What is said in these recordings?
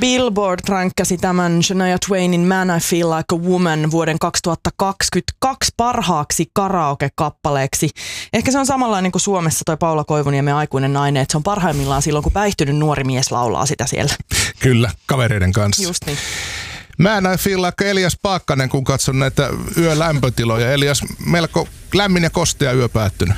Billboard rankkäsi tämän Shania Twainin Man I Feel Like a Woman vuoden 2022 parhaaksi karaoke-kappaleeksi. Ehkä se on samanlainen kuin Suomessa toi Paula Koivuniemen Aikuinen nainen, että se on parhaimmillaan silloin, kun päihtynyt nuori mies laulaa sitä siellä. Kyllä, kavereiden kanssa. Just niin. Mä feel like Elias Paakkanen, kun katson näitä yölämpötiloja. Elias, melko lämmin ja kostea yö päättynyt.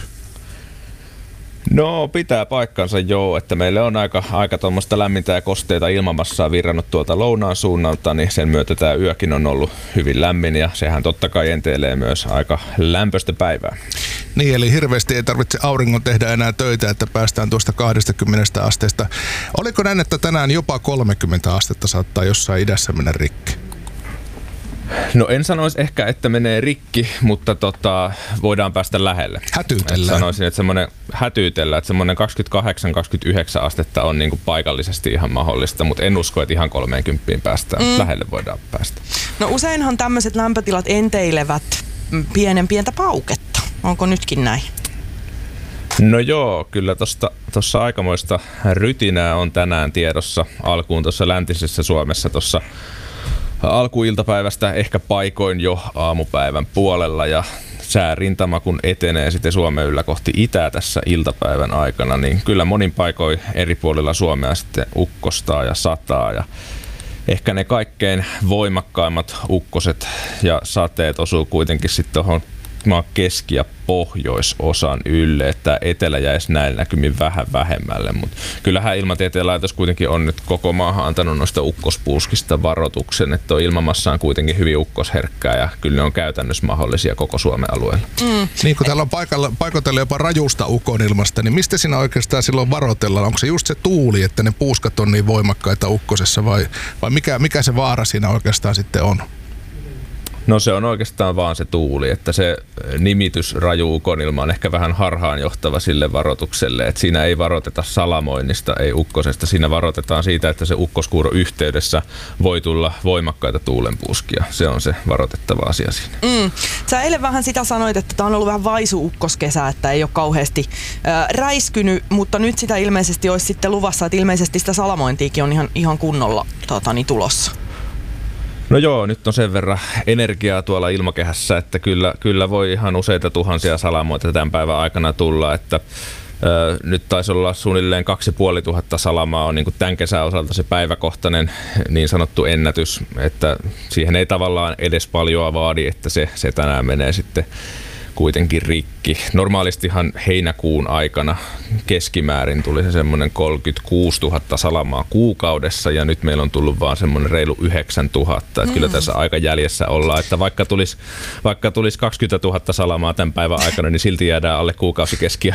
No pitää paikkansa joo, että meille on aika tuommoista lämmintä ja kosteita ilmamassaa virrannut tuolta lounaan suunnalta, niin sen myötä tämä yökin on ollut hyvin lämmin ja sehän totta kai enteilee myös aika lämpöistä päivää. Niin, eli hirveästi ei tarvitse auringon tehdä enää töitä, että päästään tuosta 20 asteesta. Oliko näin, että tänään jopa 30 astetta saattaa jossain idässä mennä rikki? No en sanoisi ehkä, että menee rikki, mutta voidaan päästä lähelle. Hätyytellään. Sanoisin, että semmoinen 28-29 astetta on niin kuin paikallisesti ihan mahdollista, mutta en usko, että ihan 30 päästään. Lähelle voidaan päästä. No useinhan tämmöiset lämpötilat enteilevät pientä pauketta. Onko nytkin näin? No joo, kyllä tuossa aikamoista rytinää on tänään tiedossa alkuun tuossa läntisessä Suomessa tuossa alkuiltapäivästä, ehkä paikoin jo aamupäivän puolella ja säärintama kun etenee sitten Suomen yllä kohti itää tässä iltapäivän aikana, niin kyllä monin paikoin eri puolilla Suomea sitten ukkostaa ja sataa ja ehkä ne kaikkein voimakkaimmat ukkoset ja sateet osuu kuitenkin sitten tuohon maan keski- ja pohjoisosan ylle, että etelä jäisi näillä näkymin vähän vähemmälle, mutta kyllähän Ilmatieteen laitos kuitenkin on nyt koko maahan antanut noista ukkospuuskista varoituksen, että ilmamassa on kuitenkin hyvin ukkosherkkää ja kyllä ne on käytännössä mahdollisia koko Suomen alueella. Niin kun täällä on paikotella jopa rajusta ukonilmasta, niin mistä siinä oikeastaan silloin varoitellaan? Onko se just se tuuli, että ne puuskat on niin voimakkaita ukkosessa vai mikä se vaara siinä oikeastaan sitten on? No se on oikeastaan vaan se tuuli, että se nimitys raju ukonilma on ehkä vähän harhaanjohtava sille varoitukselle, että siinä ei varoiteta salamoinnista, ei ukkosesta, siinä varoitetaan siitä, että se ukkoskuuro yhteydessä voi tulla voimakkaita tuulenpuuskia. Se on se varoitettava asia siinä. Sä eilen vähän sitä sanoit, että tämä on ollut vähän vaisu-ukkoskesä, että ei ole kauheasti räiskynyt, mutta nyt sitä ilmeisesti olisi sitten luvassa, että ilmeisesti sitä salamointiakin on ihan kunnolla tulossa. No joo, nyt on sen verran energiaa tuolla ilmakehässä, että kyllä voi ihan useita tuhansia salamoita tämän päivän aikana tulla, että nyt taisi olla suunnilleen 2500 salamaa on niin kuin tämän kesän osalta se päiväkohtainen niin sanottu ennätys, että siihen ei tavallaan edes paljoa vaadi, että se tänään menee sitten kuitenkin rikki. Normaalistihan heinäkuun aikana keskimäärin tuli se semmoinen 36 000 salamaa kuukaudessa ja nyt meillä on tullut vaan semmoinen reilu 9 000. Että kyllä tässä aika jäljessä ollaan, että vaikka tulisi 20 000 salamaa tämän päivän aikana, niin silti jäädään alle kuukausikeskiarvoon.